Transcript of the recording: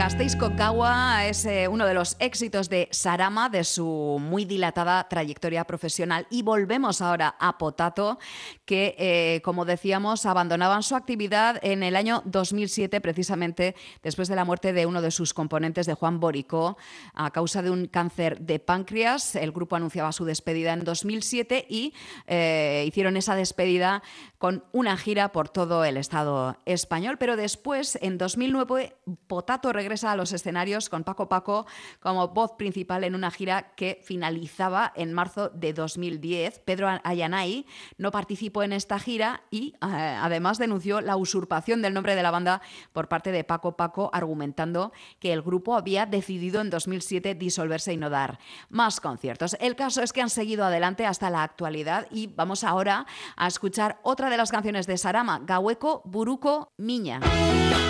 Gasteizko Gaua es uno de los éxitos de Sarama, de su muy dilatada trayectoria profesional. Y volvemos ahora a Potato, que, como decíamos, abandonaban su actividad en el año 2007, precisamente después de la muerte de uno de sus componentes, de Juan Boricó, a causa de un cáncer de páncreas. El grupo anunciaba su despedida en 2007 y hicieron esa despedida con una gira por todo el Estado español. Pero después, en 2009, Potato regresa a los escenarios con Paco Paco como voz principal en una gira que finalizaba en marzo de 2010. Pedro Ayanay no participó en esta gira y además denunció la usurpación del nombre de la banda por parte de Paco Paco, argumentando que el grupo había decidido en 2007 disolverse y no dar más conciertos. El caso es que han seguido adelante hasta la actualidad y vamos ahora a escuchar otra de las canciones de Sarama, Gaueko Buruko Mina.